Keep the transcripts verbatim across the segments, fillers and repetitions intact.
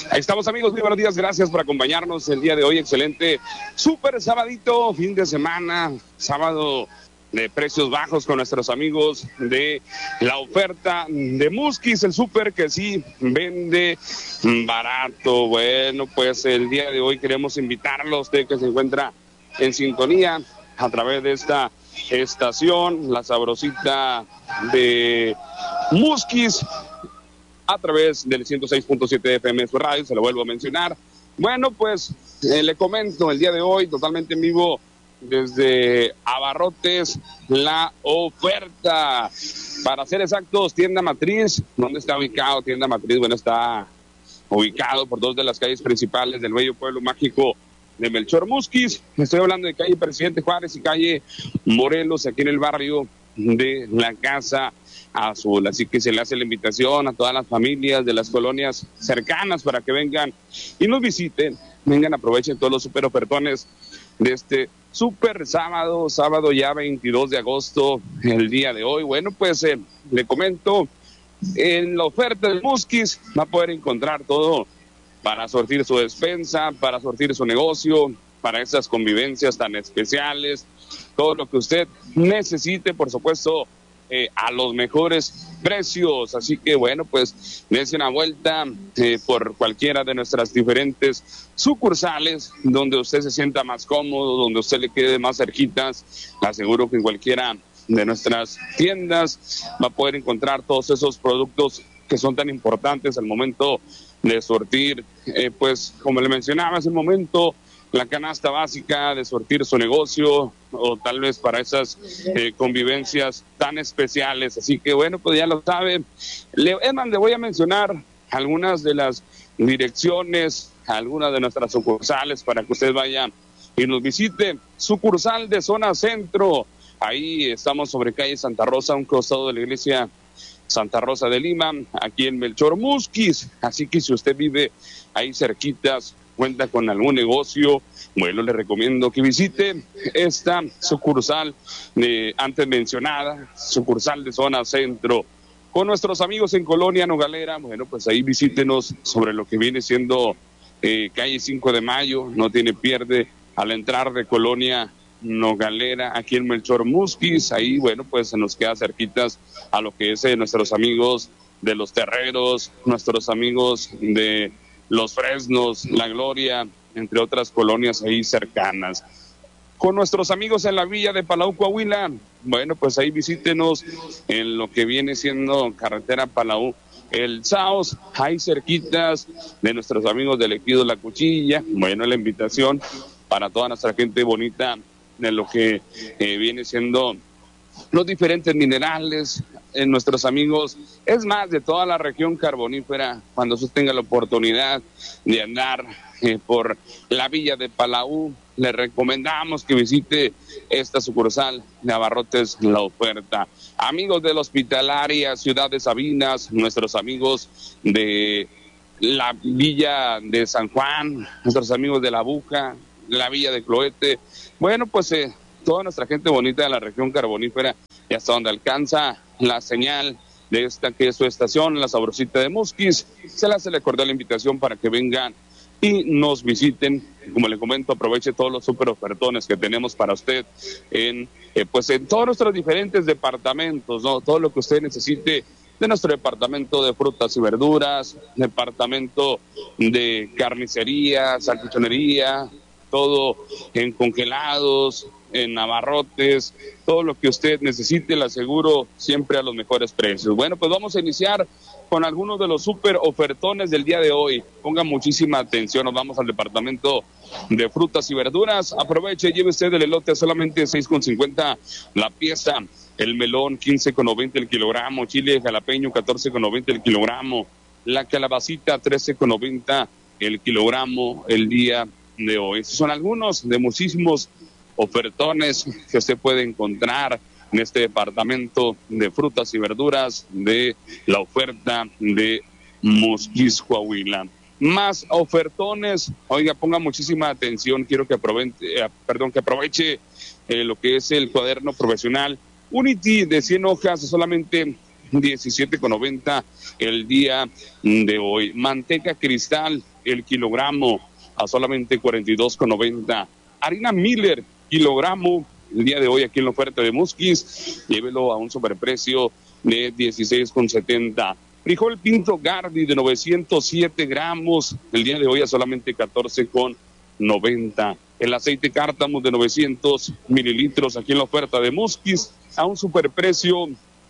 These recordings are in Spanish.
Ahí estamos, amigos, muy buenos días, gracias por acompañarnos el día de hoy, excelente, súper sabadito, fin de semana, sábado de precios bajos con nuestros amigos de la oferta de Musquis, el súper que sí vende barato. Bueno, pues el día de hoy queremos invitarlo a usted que se encuentra en sintonía a través de esta estación, la sabrosita de Musquis, a través del ciento seis punto siete F M de su radio, se lo vuelvo a mencionar. Bueno, pues eh, le comento el día de hoy, totalmente en vivo, desde Abarrotes, la oferta. Para ser exactos, tienda matriz. ¿Dónde está ubicado tienda matriz? Bueno, está ubicado por dos de las calles principales del bello pueblo mágico de Melchor Musquis. Estoy hablando de calle Presidente Juárez y calle Morelos, aquí en el barrio de la Casa Azul. Así que se le hace la invitación a todas las familias de las colonias cercanas para que vengan y nos visiten, vengan, aprovechen todos los super ofertones de este super sábado, sábado ya veintidós de agosto, el día de hoy. Bueno, pues eh, le comento, en la oferta de Musquis va a poder encontrar todo para sortir su despensa, para sortir su negocio, para esas convivencias tan especiales, todo lo que usted necesite, por supuesto, Eh, a los mejores precios. Así que bueno, pues dense una vuelta eh, por cualquiera de nuestras diferentes sucursales, donde usted se sienta más cómodo, donde usted le quede más cerquitas. Aseguro que en cualquiera de nuestras tiendas va a poder encontrar todos esos productos que son tan importantes al momento de sortir, eh, pues como le mencionaba hace un momento, la canasta básica de sortir su negocio, o tal vez para esas eh, convivencias tan especiales. Así que bueno, pues ya lo saben. Le, Edman, le voy a mencionar algunas de las direcciones, algunas de nuestras sucursales para que usted vaya y nos visite. Sucursal de zona centro, ahí estamos sobre calle Santa Rosa, a un costado de la iglesia Santa Rosa de Lima, aquí en Melchor Musquis. Así que si usted vive ahí cerquitas, cuenta con algún negocio, bueno, le recomiendo que visite esta sucursal eh, antes mencionada, sucursal de zona centro. Con nuestros amigos en Colonia Nogalera, bueno, pues ahí visítenos sobre lo que viene siendo eh, calle cinco de mayo, no tiene pierde, al entrar de Colonia Nogalera, aquí en Melchor Musquis. Ahí, bueno, pues se nos queda cerquitas a lo que es eh, nuestros amigos de Los Terreros, nuestros amigos de Los Fresnos, La Gloria, entre otras colonias ahí cercanas. Con nuestros amigos en la villa de Palau, Coahuila, bueno, pues ahí visítenos en lo que viene siendo carretera Palau, el Saos, ahí cerquitas de nuestros amigos del Ejido La Cuchilla. Bueno, la invitación para toda nuestra gente bonita de lo que eh, viene siendo los diferentes minerales, en nuestros amigos, es más, de toda la región carbonífera. Cuando usted tenga la oportunidad de andar eh, por la villa de Palau, le recomendamos que visite esta sucursal de Abarrotes, la oferta. Amigos de la Hospitalaria, Ciudad de Sabinas, nuestros amigos de la villa de San Juan, nuestros amigos de La Buja, la villa de Cloete, bueno, pues eh, toda nuestra gente bonita de la región carbonífera, y hasta donde alcanza la señal de esta que es su estación, la sabrosita de Musquis, se le hace la cordial invitación para que vengan y nos visiten. Como le comento, aproveche todos los super ofertones que tenemos para usted en eh, pues en todos nuestros diferentes departamentos, ¿no? Todo lo que usted necesite de nuestro departamento de frutas y verduras, departamento de carnicería, salchichonería, todo en congelados, en abarrotes, todo lo que usted necesite, le aseguro siempre a los mejores precios. Bueno, pues vamos a iniciar con algunos de los super ofertones del día de hoy. Ponga muchísima atención, nos vamos al departamento de frutas y verduras. Aproveche, lleve usted el elote a solamente seis con cincuenta la pieza, el melón quince con noventa el kilogramo, chile jalapeño catorce con noventa el kilogramo, la calabacita trece con noventa el kilogramo el día de hoy. Estos son algunos de muchísimos ofertones que usted puede encontrar en este departamento de frutas y verduras de la oferta de Musquis, Coahuila. Más ofertones, oiga, ponga muchísima atención, quiero que aproveche, eh, perdón, que aproveche eh, lo que es el cuaderno profesional Unity de cien hojas, solamente diecisiete con noventa el día de hoy. Manteca Cristal el kilogramo a solamente cuarenta y dos con noventa. Harina Miller, kilogramo, el día de hoy aquí en la oferta de Musquis, llévelo a un superprecio de dieciséis con setenta. Frijol Pinto Gardi de novecientos siete gramos, el día de hoy a solamente catorce con noventa. El aceite Cártamo de novecientos mililitros aquí en la oferta de Musquis a un superprecio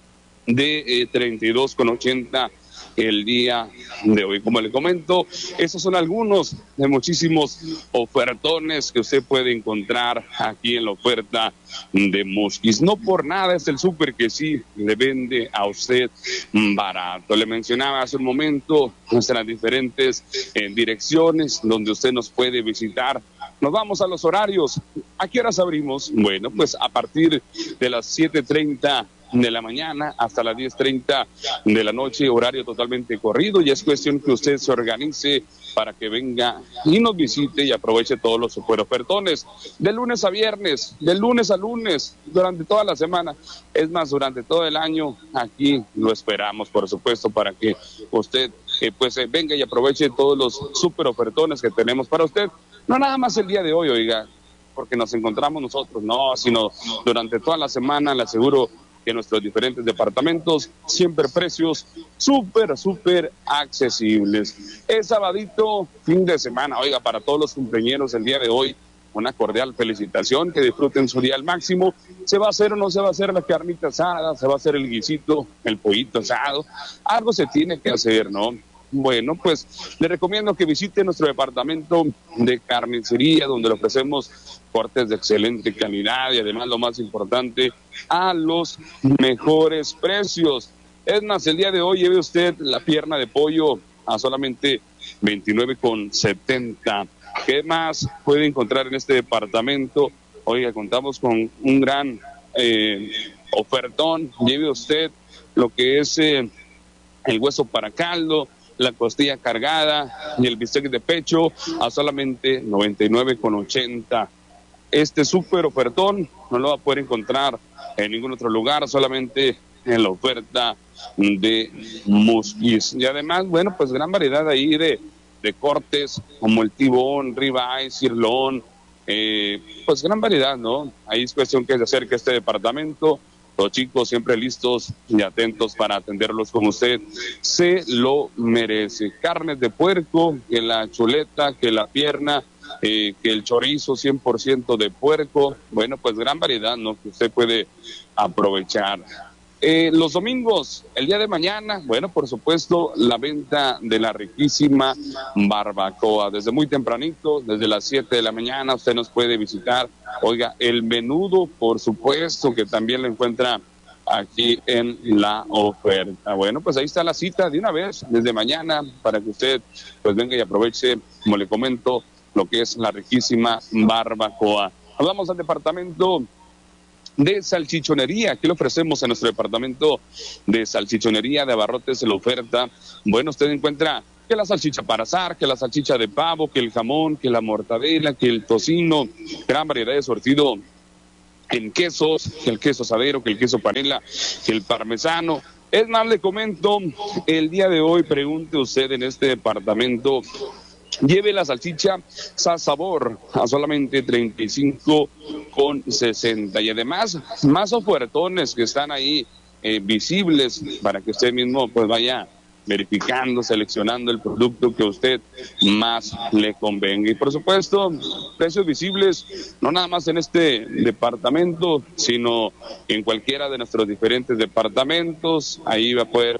de eh, treinta y dos con ochenta el día de hoy. Como le comento, esos son algunos de muchísimos ofertones que usted puede encontrar aquí en la oferta de Musquis. No por nada es el súper que sí le vende a usted barato. Le mencionaba hace un momento nuestras diferentes eh, direcciones donde usted nos puede visitar. Nos vamos a los horarios. ¿A qué horas abrimos? Bueno, pues a partir de las siete treinta de la mañana hasta las diez treinta de la noche, horario totalmente corrido, y es cuestión que usted se organice para que venga y nos visite y aproveche todos los super ofertones de lunes a viernes, de lunes a lunes, durante toda la semana, es más, durante todo el año. Aquí lo esperamos, por supuesto, para que usted eh, pues eh, venga y aproveche todos los super ofertones que tenemos para usted, no nada más el día de hoy, oiga, porque nos encontramos nosotros, no, sino durante toda la semana. Le aseguro que nuestros diferentes departamentos, siempre precios súper, súper accesibles. Es sabadito, fin de semana, oiga, para todos los cumpleañeros el día de hoy, una cordial felicitación, que disfruten su día al máximo. ¿Se va a hacer o no se va a hacer la carnita asada? ¿Se va a hacer el guisito, el pollito asado? Algo se tiene que hacer, ¿no? Bueno, pues le recomiendo que visite nuestro departamento de carnicería, donde le ofrecemos cortes de excelente calidad y además, lo más importante, a los mejores precios. Es más, el día de hoy lleve usted la pierna de pollo a solamente veintinueve con setenta. ¿Qué más puede encontrar en este departamento? Oiga, contamos con un gran eh, ofertón. Lleve usted lo que es eh, el hueso para caldo, la costilla cargada y el bistec de pecho a solamente noventa y nueve con ochenta. Este súper ofertón no lo va a poder encontrar en ningún otro lugar, solamente en la oferta de Musquis. Y además, bueno, pues gran variedad ahí de, de cortes como el tibón, ribeye, sirloin, eh, pues gran variedad, ¿no? Ahí es cuestión que se acerque a este departamento. Los chicos siempre listos y atentos para atenderlos como usted se lo merece. Carnes de puerco, que la chuleta, que la pierna, eh, que el chorizo cien por ciento de puerco. Bueno, pues gran variedad, ¿no?, que usted puede aprovechar. Eh, los domingos, el día de mañana, bueno, por supuesto, la venta de la riquísima barbacoa. Desde muy tempranito, desde las siete de la mañana, usted nos puede visitar. Oiga, el menudo, por supuesto, que también lo encuentra aquí en la oferta. Bueno, pues ahí está la cita de una vez, desde mañana, para que usted pues venga y aproveche, como le comento, lo que es la riquísima barbacoa. Nos vamos al departamento de salchichonería. ¿Qué le ofrecemos en nuestro departamento de salchichonería de abarrotes en la oferta? Bueno, usted encuentra que la salchicha para asar, que la salchicha de pavo, que el jamón, que la mortadela, que el tocino, gran variedad de surtido en quesos, que el queso asadero, que el queso panela, que el parmesano. Es más, le comento, el día de hoy, pregunte usted en este departamento, lleve la salchicha Sabor a solamente treinta y cinco con sesenta. Y además, más ofertones que están ahí eh, visibles para que usted mismo pues vaya verificando, seleccionando el producto que a usted más le convenga. Y por supuesto, precios visibles, no nada más en este departamento, sino en cualquiera de nuestros diferentes departamentos. Ahí va a poder